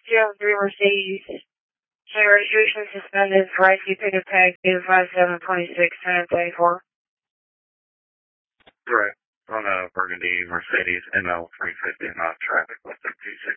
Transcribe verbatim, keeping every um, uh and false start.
two oh three Mercedes. So registration suspended for I C ticket tag two five seven two six ten twenty-four. Correct. On a Burgundy Mercedes M L three fifty, not traffic with the two six